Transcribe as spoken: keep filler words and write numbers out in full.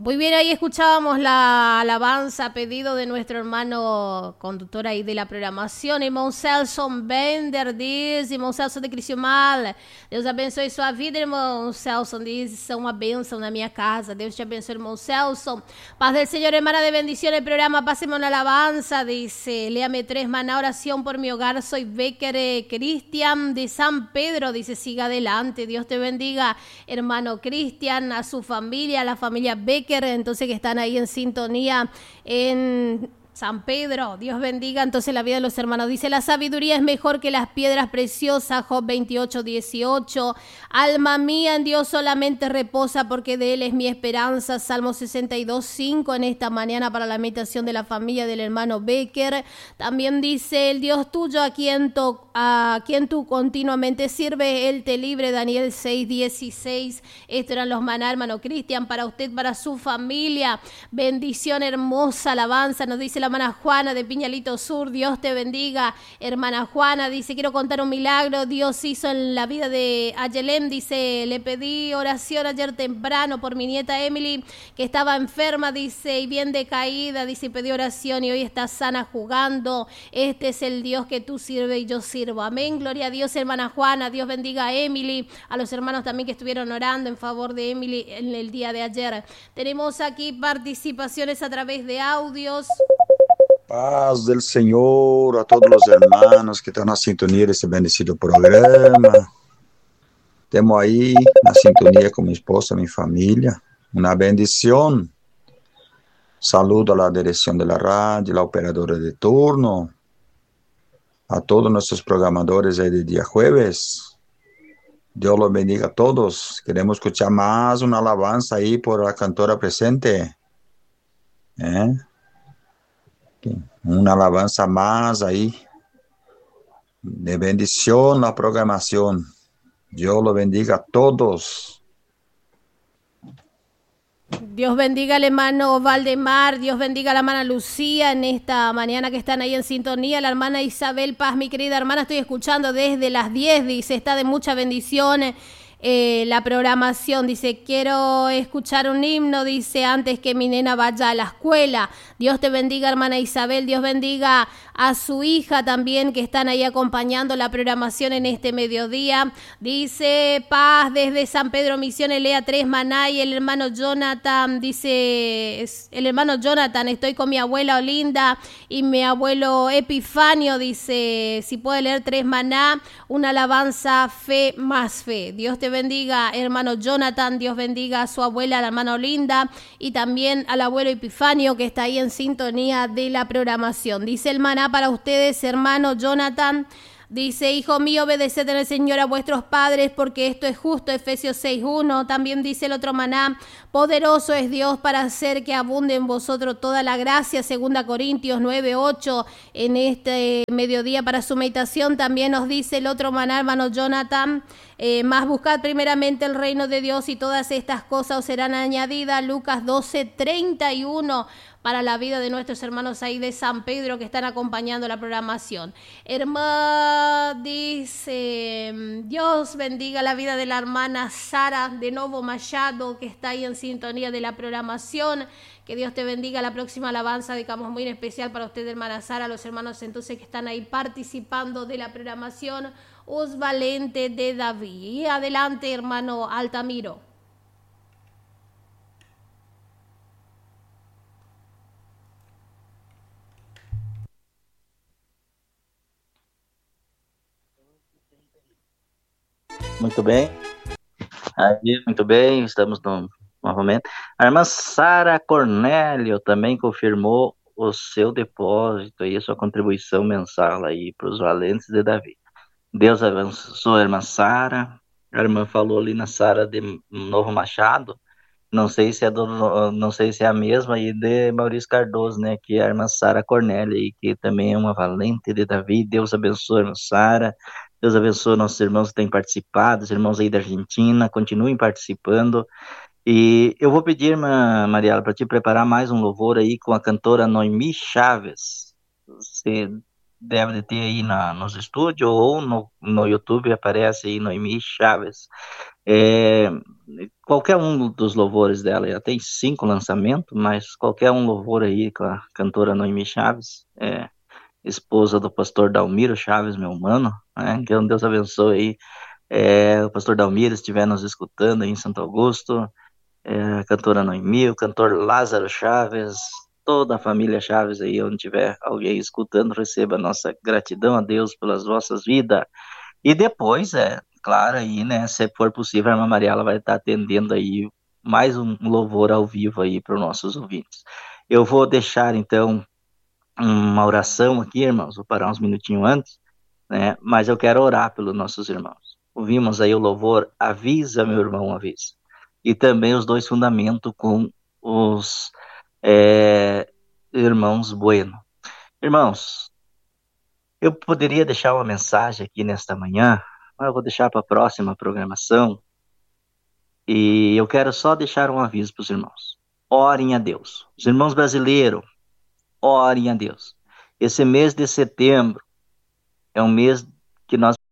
Muy bien, ahí escuchábamos la alabanza a pedido de nuestro hermano conductor ahí de la programación, irmão Celso Bender, diz, irmão Celso de Criciúmal, Deus abençoe sua vida, irmão Celso, diz, são uma bênção na minha casa, Deus te abençoe, irmão Celso. Paz del Señor, hermana de bendición, el programa Páseme una alabanza, dice, léame tres, maná, oración por mi hogar, soy Becker eh, Cristian de San Pedro, dice, siga adelante, Dios te bendiga, hermano Cristian, a su familia, a la familia Becker, entonces que están ahí en sintonía en San Pedro, Dios bendiga entonces la vida de los hermanos. Dice, la sabiduría es mejor que las piedras preciosas, Job veintiocho, dieciocho. Alma mía, en Dios solamente reposa porque de Él es mi esperanza. Salmo sesenta y dos, cinco en esta mañana para la meditación de la familia del hermano Becker. También dice, el Dios tuyo a quien, to, a quien tú continuamente sirves, Él te libre. Daniel seis, dieciséis. Estos eran los maná, hermano Cristian, para usted, para su familia. Bendición hermosa, alabanza, nos dice la hermana Juana de Piñalito Sur, Dios te bendiga, hermana Juana, dice, quiero contar un milagro, Dios hizo en la vida de Ayelem, dice, le pedí oración ayer temprano por mi nieta Emily, que estaba enferma, dice, y bien decaída, dice, y pedí oración y hoy está sana jugando, este es el Dios que tú sirves y yo sirvo, amén, gloria a Dios, hermana Juana, Dios bendiga a Emily, a los hermanos también que estuvieron orando en favor de Emily en el día de ayer. Tenemos aquí participaciones a través de audios. Paz del Señor a todos los hermanos que están a sintonía de este bendecido programa. Temos aí na sintonia com minha esposa, minha família. Uma bendição. Saludo a la direção de la rádio, la operadora de turno, a todos nossos programadores aí de dia jueves. Deus los bendiga a todos. Queremos escuchar mais uma alabanza aí por la cantora presente. ¿Eh? Una alabanza más ahí, de bendición la programación. Dios lo bendiga a todos. Dios bendiga al hermano Valdemar, Dios bendiga a la hermana Lucía en esta mañana que están ahí en sintonía, la hermana Isabel Paz, mi querida hermana, estoy escuchando desde las diez, dice, está de mucha bendición. Eh, la programación, dice, quiero escuchar un himno, dice, antes que mi nena vaya a la escuela. Dios te bendiga, hermana Isabel, Dios bendiga a su hija también, que están ahí acompañando la programación en este mediodía. Dice, paz desde San Pedro Misiones, lea tres, maná, y el hermano Jonathan, dice, el hermano Jonathan, estoy con mi abuela Olinda y mi abuelo Epifanio, dice, si puede leer tres, maná, una alabanza, fe más fe. Dios te bendiga, hermano Jonathan, Dios bendiga a su abuela, la hermana Olinda, y también al abuelo Epifanio, que está ahí en sintonía de la programación. Dice el maná para ustedes, hermano Jonathan, dice, hijo mío, obedeced en el Señor a vuestros padres, porque esto es justo, Efesios seis, uno. También dice el otro maná, poderoso es Dios para hacer que abunde en vosotros toda la gracia, segunda Corintios nueve, ocho. En este mediodía para su meditación también nos dice el otro maná, hermano Jonathan, eh, más buscad primeramente el reino de Dios y todas estas cosas os serán añadidas, Lucas doce, treinta y uno. Para la vida de nuestros hermanos ahí de San Pedro que están acompañando la programación. Hermana, dice, Dios bendiga la vida de la hermana Sara de Novo Machado, que está ahí en sintonía de la programación. Que Dios te bendiga. La próxima alabanza dedicamos muy en especial para usted, hermana Sara, los hermanos entonces que están ahí participando de la programación. Os Valente de David. Adelante, hermano Altamiro. Muito bem. Aí, muito bem, estamos no, novamente. A irmã Sara Cornélio também confirmou o seu depósito e a sua contribuição mensal aí para os valentes de Davi. Deus abençoe a irmã Sara. A irmã falou ali na Sara de Novo Machado. Não sei se é do, não sei se é a mesma aí de Maurício Cardoso, né? Que é a irmã Sara Cornélio, aí, que também é uma valente de Davi. Deus abençoe a irmã Sara. Deus abençoe nossos irmãos que têm participado, os irmãos aí da Argentina, continuem participando. E eu vou pedir, irmã Mariela, para te preparar mais um louvor aí com a cantora Noemi Chaves. Você deve de ter aí na, nos estúdios ou no, no YouTube, aparece aí Noemi Chaves. É, qualquer um dos louvores dela, ela tem cinco lançamentos, mas qualquer um louvor aí com a cantora Noemi Chaves, é, esposa do pastor Dalmiro Chaves, meu mano, né? Que Deus abençoe aí. É, o pastor Dalmiro estiver nos escutando aí em Santo Augusto, é, a cantora Noemi, o cantor Lázaro Chaves, toda a família Chaves aí, onde tiver alguém escutando, receba a nossa gratidão a Deus pelas vossas vidas. E depois, é claro, aí, né, se for possível, a irmã Mariela vai estar atendendo aí mais um louvor ao vivo aí para os nossos ouvintes. Eu vou deixar, então, uma oração aqui, irmãos, vou parar uns minutinhos antes, né, mas eu quero orar pelos nossos irmãos. Ouvimos aí o louvor Avisa, meu irmão, avisa. E também os dois fundamentos com os é, irmãos Bueno. Irmãos, eu poderia deixar uma mensagem aqui nesta manhã, mas eu vou deixar para a próxima programação. E eu quero só deixar um aviso para os irmãos. Orem a Deus. Os irmãos brasileiros, orem a Deus. Esse mês de setembro é um mês que nós